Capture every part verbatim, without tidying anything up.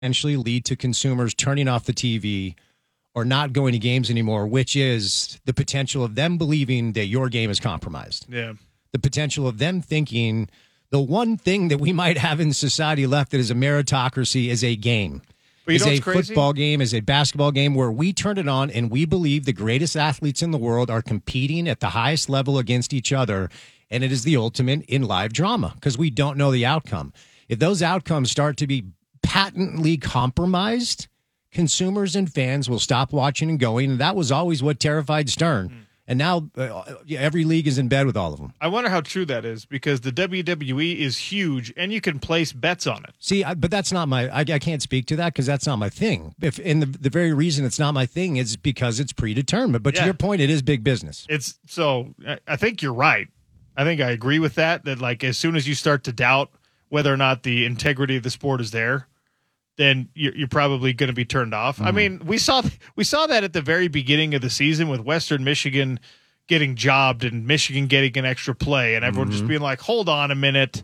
eventually lead to consumers turning off the T V or not going to games anymore, which is the potential of them believing that your game is compromised. Yeah. The potential of them thinking the one thing that we might have in society left that is a meritocracy is a game. But you is know a what's crazy? football game, is a basketball game where we turn it on and we believe the greatest athletes in the world are competing at the highest level against each other. And it is the ultimate in live drama because we don't know the outcome. If those outcomes start to be patently compromised, consumers and fans will stop watching and going. And that was always what terrified Stern. Mm. And now uh, every league is in bed with all of them. I wonder how true that is because the W W E is huge and you can place bets on it. See, I, but that's not my, I, I can't speak to that because that's not my thing. If And the, the very reason it's not my thing is because it's predetermined. But yeah. To your point, it is big business. It's so I think you're right. I think I agree with that, that like as soon as you start to doubt whether or not the integrity of the sport is there, then you're, you're probably going to be turned off. Mm. I mean, we saw we saw that at the very beginning of the season with Western Michigan getting jobbed and Michigan getting an extra play and everyone mm-hmm. just being like, hold on a minute.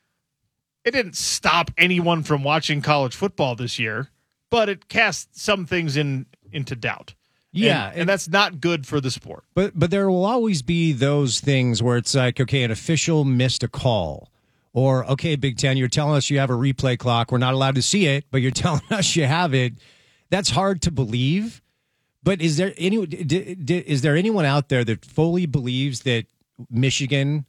It didn't stop anyone from watching college football this year, but it cast some things in into doubt. Yeah, and, and that's not good for the sport. But but there will always be those things where it's like, okay, an official missed a call. Or, okay, Big Ten, you're telling us you have a replay clock. We're not allowed to see it, but you're telling us you have it. That's hard to believe. But is there any d- d- is there anyone out there that fully believes that Michigan,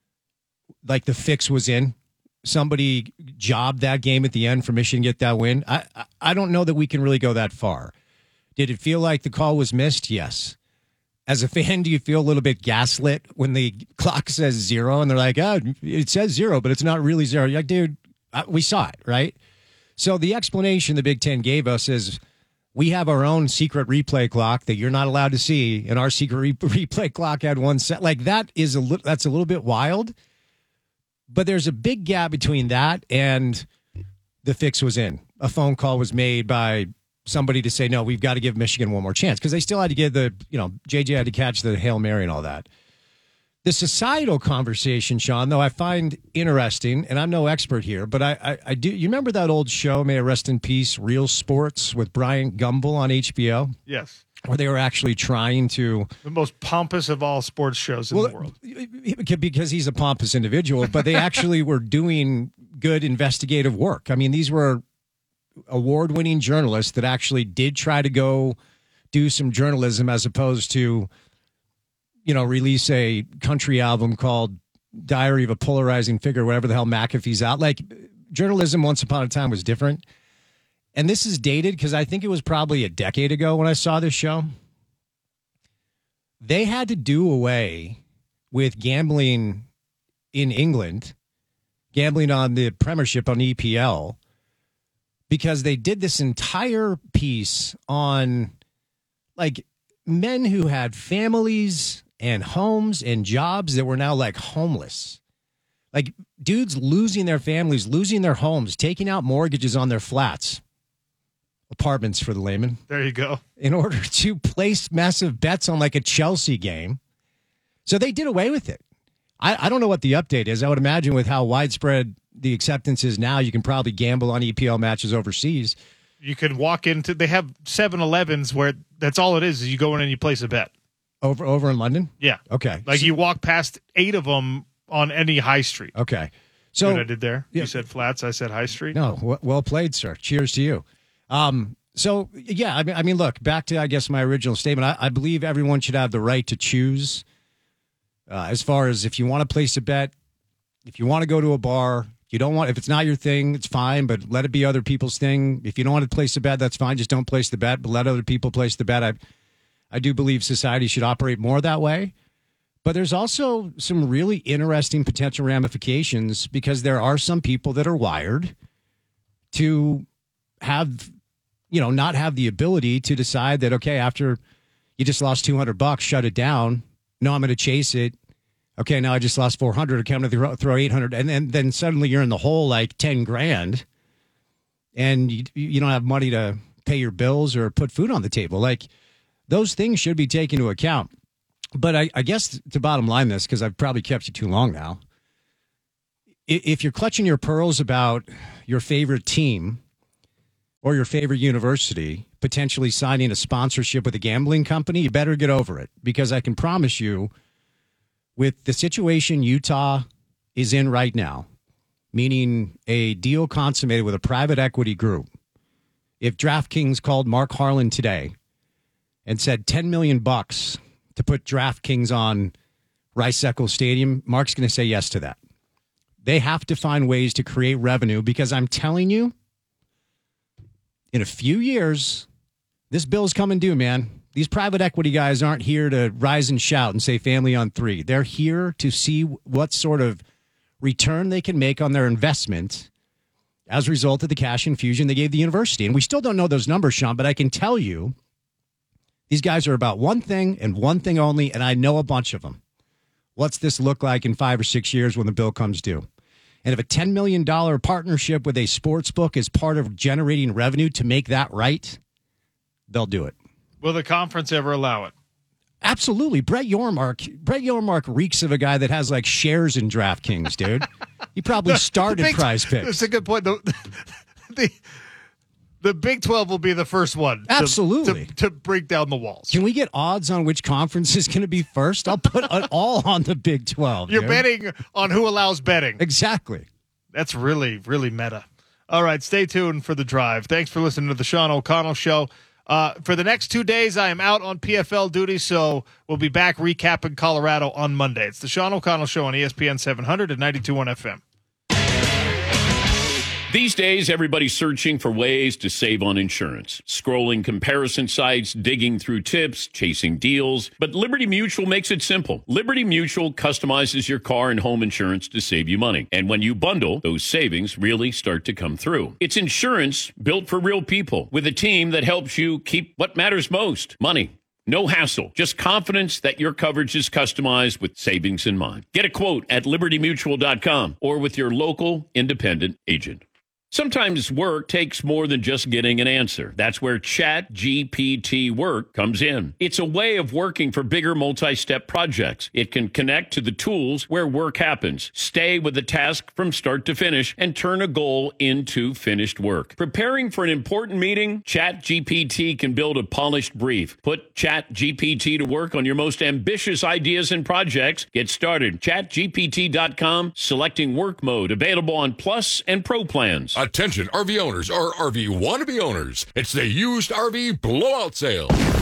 like the fix was in? Somebody jobbed that game at the end for Michigan to get that win? I, I I don't know that we can really go that far. Did it feel like the call was missed? Yes. As a fan, do you feel a little bit gaslit when the clock says zero and they're like, oh, it says zero, but it's not really zero? You're like, dude, we saw it, right? So the explanation the Big Ten gave us is we have our own secret replay clock that you're not allowed to see, and our secret re- replay clock had one set. Like that is a li- that's a little bit wild, but there's a big gap between that and the fix was in. A phone call was made by somebody to say, no, we've got to give Michigan one more chance because they still had to give the, you know, J J had to catch the Hail Mary and all that. The societal conversation, Sean, though, I find interesting, and I'm no expert here, but I, I, I do. You remember that old show, may it rest in peace, Real Sports with Brian Gumbel on H B O? Yes. Where they were actually trying to... The most pompous of all sports shows in well, the world. Because he's a pompous individual, but they actually were doing good investigative work. I mean, these were award-winning journalists that actually did try to go do some journalism as opposed to, you know, release a country album called Diary of a Polarizing Figure, whatever the hell McAfee's out. Like, journalism once upon a time was different. And this is dated because I think it was probably a decade ago when I saw this show. They had to do away with gambling in England, gambling on the Premiership on E P L, because they did this entire piece on like men who had families and homes and jobs that were now like homeless. Like dudes losing their families, losing their homes, taking out mortgages on their flats, apartments for the layman. There you go. In order to place massive bets on like a Chelsea game. So they did away with it. I, I don't know what the update is. I would imagine with how widespread the acceptance is now, you can probably gamble on E P L matches overseas. You can walk into, they have seven elevens where that's all it is, is you go in and you place a bet. Over over in London? Yeah. Okay. Like so, you walk past eight of them on any high street. Okay. So So what I did there? Yeah. You said flats, I said high street. No, w- well played, sir. Cheers to you. Um, so, yeah, I mean, I mean, look, back to, I guess, my original statement. I, I believe everyone should have the right to choose uh, as far as if you want to place a bet, if you want to go to a bar. You don't want, if it's not your thing, it's fine, but let it be other people's thing. If you don't want to place the bet, that's fine. Just don't place the bet, but let other people place the bet. I, I do believe society should operate more that way. But there's also some really interesting potential ramifications because there are some people that are wired to have, you know, not have the ability to decide that, okay, after you just lost two hundred bucks, shut it down. No, I'm going to chase it. Okay, now I just lost four hundred. Okay, I'm going to throw eight hundred. And then, then suddenly you're in the hole like ten grand and you, you don't have money to pay your bills or put food on the table. Like those things should be taken into account. But I, I guess to bottom line this, because I've probably kept you too long now, if you're clutching your pearls about your favorite team or your favorite university potentially signing a sponsorship with a gambling company, you better get over it, because I can promise you, with the situation Utah is in right now, meaning a deal consummated with a private equity group, if DraftKings called Mark Harlan today and said ten million bucks to put DraftKings on Rice-Eccles Stadium, Mark's going to say yes to that. They have to find ways to create revenue, because I'm telling you, in a few years, this bill's coming due, man. These private equity guys aren't here to rise and shout and say family on three. They're here to see what sort of return they can make on their investment as a result of the cash infusion they gave the university. And we still don't know those numbers, Sean, but I can tell you these guys are about one thing and one thing only, and I know a bunch of them. What's this look like in five or six years when the bill comes due? And if a ten million dollars partnership with a sports book is part of generating revenue to make that right, they'll do it. Will the conference ever allow it? Absolutely. Brett Yormark. Brett Yormark reeks of a guy that has like shares in DraftKings, dude. He probably started Big, Prize Picks. That's a good point. The, the, the Big twelve will be the first one to, Absolutely. to, to break down the walls. Can we get odds on which conference is going to be first? I'll put it all on the Big twelve. You're dude. betting on who allows betting. Exactly. That's really, really meta. All right, stay tuned for the drive. Thanks for listening to the Sean O'Connell Show. Uh, for the next two days, I am out on P F L duty, so we'll be back recapping Colorado on Monday. It's the Sean O'Connell Show on E S P N seven hundred and ninety-two point one F M. These days, everybody's searching for ways to save on insurance. Scrolling comparison sites, digging through tips, chasing deals. But Liberty Mutual makes it simple. Liberty Mutual customizes your car and home insurance to save you money. And when you bundle, those savings really start to come through. It's insurance built for real people, with a team that helps you keep what matters most: money. No hassle, just confidence that your coverage is customized with savings in mind. Get a quote at liberty mutual dot com or with your local independent agent. Sometimes work takes more than just getting an answer. That's where Chat G P T Work comes in. It's a way of working for bigger multi-step projects. It can connect to the tools where work happens, stay with the task from start to finish, and turn a goal into finished work. Preparing for an important meeting? Chat G P T can build a polished brief. Put Chat G P T to work on your most ambitious ideas and projects. Get started. chat G P T dot com, selecting work mode, available on Plus and Pro plans. Attention R V owners or R V wannabe owners. It's the used R V blowout sale.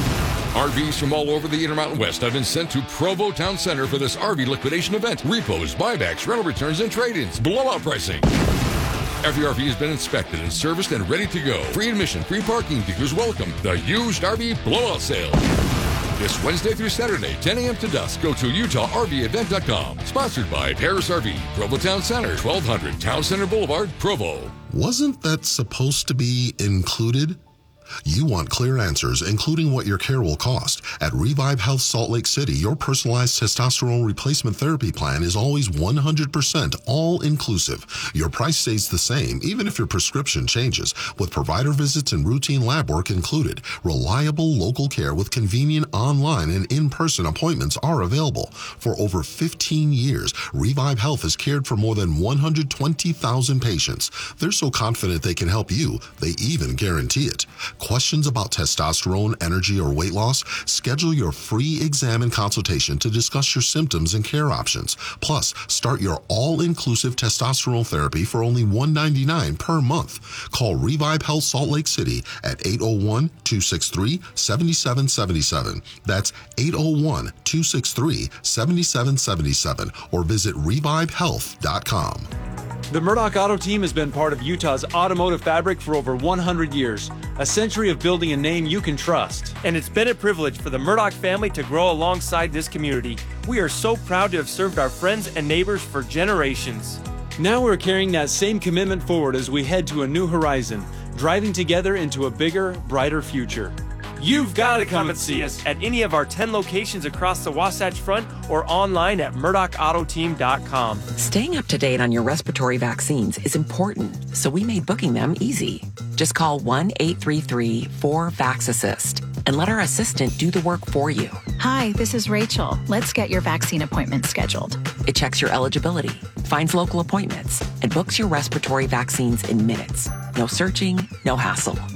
R Vs from all over the Intermountain West have been sent to Provo Town Center for this R V liquidation event. Repos, buybacks, rental returns, and trade-ins. Blowout pricing. Every R V has been inspected and serviced and ready to go. Free admission, free parking, dealers welcome. The used R V blowout sale. This Wednesday through Saturday, ten a.m. to dusk. Go to Utah R V event dot com. Sponsored by Paris R V, Provo Town Center, twelve hundred Town Center Boulevard, Provo. Wasn't that supposed to be included? You want clear answers, including what your care will cost. At Revive Health Salt Lake City, your personalized testosterone replacement therapy plan is always one hundred percent all-inclusive. Your price stays the same, even if your prescription changes, with provider visits and routine lab work included. Reliable local care with convenient online and in-person appointments are available. For over fifteen years, Revive Health has cared for more than one hundred twenty thousand patients. They're so confident they can help you, they even guarantee it. Questions about testosterone, energy, or weight loss? Schedule your free exam and consultation to discuss your symptoms and care options. Plus, start your all-inclusive testosterone therapy for only one hundred ninety-nine dollars per month. Call Revive Health Salt Lake City at eight oh one, two six three, seven seven seven seven. That's eight oh one, two six three, seven seven seven seven or visit revive health dot com. The Murdoch Auto Team has been part of Utah's automotive fabric for over one hundred years, a century of building a name you can trust. And it's been a privilege for the Murdoch family to grow alongside this community. We are so proud to have served our friends and neighbors for generations. Now we're carrying that same commitment forward as we head to a new horizon, driving together into a bigger, brighter future. You've got to come and see us at any of our ten locations across the Wasatch Front or online at murdoch auto team dot com. Staying up to date on your respiratory vaccines is important, so we made booking them easy. Just call one eight three three, four, vax assist and let our assistant do the work for you. Hi, this is Rachel. Let's get your vaccine appointment scheduled. It checks your eligibility, finds local appointments, and books your respiratory vaccines in minutes. No searching, no hassle.